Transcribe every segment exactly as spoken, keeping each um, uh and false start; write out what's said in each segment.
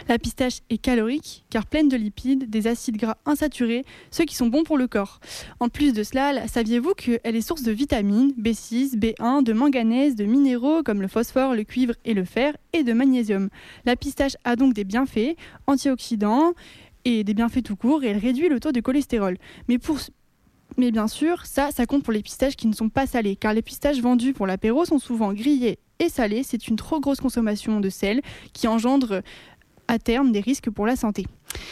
La pistache est calorique car pleine de lipides, des acides gras insaturés, ceux qui sont bons pour le corps. En plus de cela, saviez-vous qu'elle est source de vitamines B six, B un, de manganèse, de minéraux comme le phosphore, le cuivre et le fer et de magnésium. La pistache a donc des bienfaits antioxydants et des bienfaits tout court et elle réduit le taux de cholestérol. Mais pour Mais bien sûr, ça, ça compte pour les pistaches qui ne sont pas salées, car les pistaches vendues pour l'apéro sont souvent grillées et salées. C'est une trop grosse consommation de sel qui engendre à terme des risques pour la santé.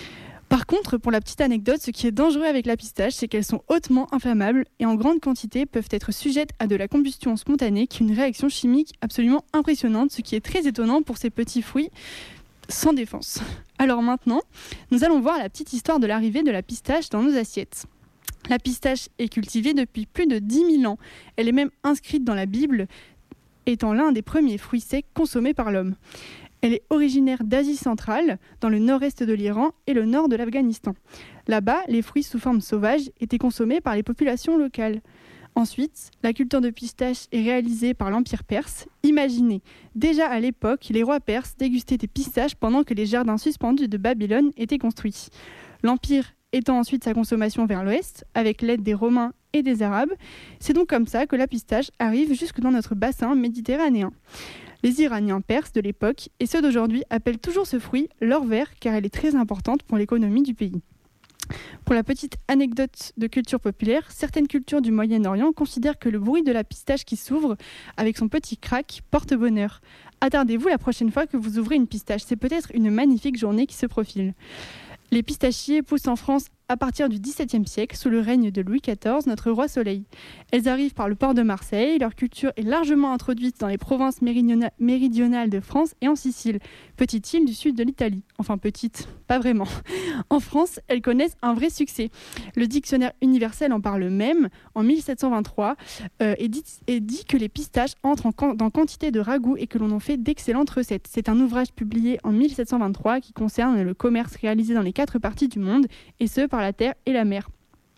Par contre, pour la petite anecdote, ce qui est dangereux avec la pistache, c'est qu'elles sont hautement inflammables et en grande quantité peuvent être sujettes à de la combustion spontanée, qui est une réaction chimique absolument impressionnante, ce qui est très étonnant pour ces petits fruits sans défense. Alors maintenant, nous allons voir la petite histoire de l'arrivée de la pistache dans nos assiettes. La pistache est cultivée depuis plus de dix mille ans. Elle est même inscrite dans la Bible, étant l'un des premiers fruits secs consommés par l'homme. Elle est originaire d'Asie centrale, dans le nord-est de l'Iran et le nord de l'Afghanistan. Là-bas, les fruits sous forme sauvage étaient consommés par les populations locales. Ensuite, la culture de pistache est réalisée par l'Empire perse. Imaginez, déjà à l'époque, les rois perses dégustaient des pistaches pendant que les jardins suspendus de Babylone étaient construits. L'Empire étend ensuite sa consommation vers l'ouest, avec l'aide des Romains et des Arabes. C'est donc comme ça que la pistache arrive jusque dans notre bassin méditerranéen. Les Iraniens perses de l'époque et ceux d'aujourd'hui appellent toujours ce fruit l'or vert car elle est très importante pour l'économie du pays. Pour la petite anecdote de culture populaire, certaines cultures du Moyen-Orient considèrent que le bruit de la pistache qui s'ouvre avec son petit crack porte bonheur. Attardez-vous la prochaine fois que vous ouvrez une pistache, c'est peut-être une magnifique journée qui se profile. Les pistachiers poussent en France à partir du dix-septième siècle, sous le règne de Louis quatorze, notre roi Soleil. Elles arrivent par le port de Marseille, leur culture est largement introduite dans les provinces méridionales, méridionales de France et en Sicile, petite île du sud de l'Italie. Enfin petite, pas vraiment. En France, elles connaissent un vrai succès. Le dictionnaire universel en parle même, en mille sept cent vingt-trois, euh, et, dit, et dit que les pistaches entrent en, dans quantité de ragoûts et que l'on en fait d'excellentes recettes. C'est un ouvrage publié en mille sept cent vingt-trois qui concerne le commerce réalisé dans les quatre parties du monde, et ce, par la terre et la mer.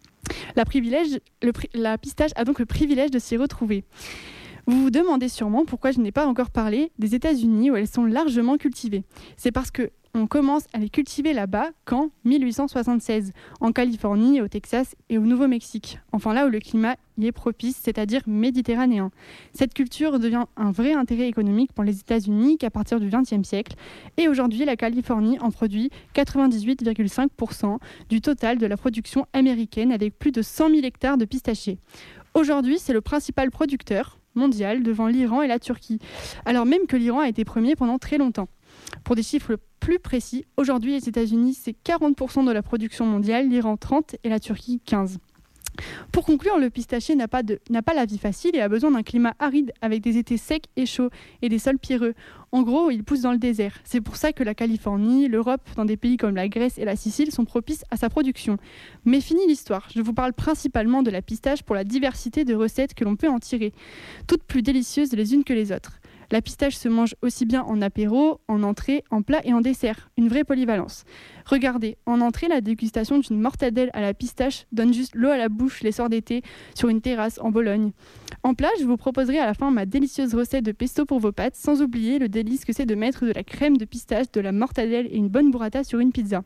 La, privilège, le, la pistache a donc le privilège de s'y retrouver. Vous vous demandez sûrement pourquoi je n'ai pas encore parlé des États-Unis où elles sont largement cultivées. C'est parce que on commence à les cultiver là-bas qu'en mille huit cent soixante-seize, en Californie, au Texas et au Nouveau-Mexique. Enfin là où le climat y est propice, c'est-à-dire méditerranéen. Cette culture devient un vrai intérêt économique pour les États-Unis qu'à partir du vingtième siècle. Et aujourd'hui, la Californie en produit quatre-vingt-dix-huit virgule cinq pour cent du total de la production américaine avec plus de cent mille hectares de pistachiers. Aujourd'hui, c'est le principal producteur mondial devant l'Iran et la Turquie, alors même que l'Iran a été premier pendant très longtemps. Pour des chiffres plus précis, aujourd'hui les États-Unis c'est quarante pour cent de la production mondiale, l'Iran trente pour cent et la Turquie quinze pour cent. Pour conclure, le pistachier n'a pas, de, n'a pas la vie facile et a besoin d'un climat aride avec des étés secs et chauds et des sols pierreux. En gros, il pousse dans le désert. C'est pour ça que la Californie, l'Europe, dans des pays comme la Grèce et la Sicile sont propices à sa production. Mais fini l'histoire, je vous parle principalement de la pistache pour la diversité de recettes que l'on peut en tirer, toutes plus délicieuses les unes que les autres. La pistache se mange aussi bien en apéro, en entrée, en plat et en dessert. Une vraie polyvalence. Regardez, en entrée, la dégustation d'une mortadelle à la pistache donne juste l'eau à la bouche les soirs d'été sur une terrasse en Bologne. En plat, je vous proposerai à la fin ma délicieuse recette de pesto pour vos pâtes, sans oublier le délice que c'est de mettre de la crème de pistache, de la mortadelle et une bonne burrata sur une pizza.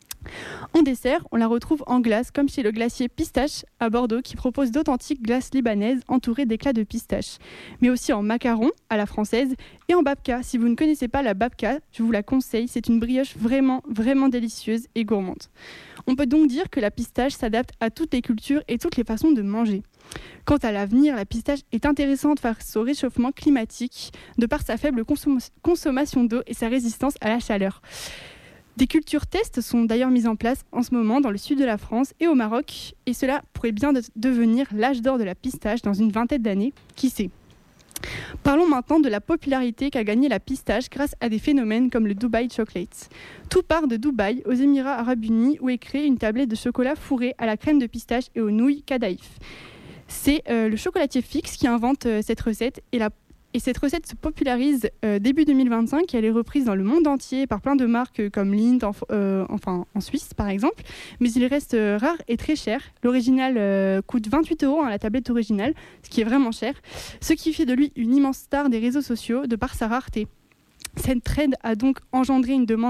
En dessert, on la retrouve en glace, comme chez le glacier Pistache à Bordeaux, qui propose d'authentiques glaces libanaises entourées d'éclats de pistache. Mais aussi en macaron, à la française, et en babka. Si vous ne connaissez pas la babka, je vous la conseille, c'est une brioche vraiment, vraiment délicieuse et gourmande. On peut donc dire que la pistache s'adapte à toutes les cultures et toutes les façons de manger. Quant à l'avenir, la pistache est intéressante face au réchauffement climatique, de par sa faible consom- consommation d'eau et sa résistance à la chaleur. Des cultures tests sont d'ailleurs mises en place en ce moment dans le sud de la France et au Maroc, et cela pourrait bien de- devenir l'âge d'or de la pistache dans une vingtaine d'années, qui sait. Parlons maintenant de la popularité qu'a gagnée la pistache grâce à des phénomènes comme le Dubai Chocolate. Tout part de Dubaï, aux Émirats Arabes Unis, où est créée une tablette de chocolat fourrée à la crème de pistache et aux nouilles Kadaïf. C'est euh, le chocolatier Fix qui invente euh, cette recette et la Et cette recette se popularise euh, début deux mille vingt-cinq et elle est reprise dans le monde entier par plein de marques euh, comme Lindt, en, euh, enfin en Suisse par exemple. Mais il reste euh, rare et très cher. L'original euh, coûte vingt-huit euros, hein, la tablette originale, ce qui est vraiment cher. Ce qui fait de lui une immense star des réseaux sociaux de par sa rareté. Cette trend a donc engendré une demande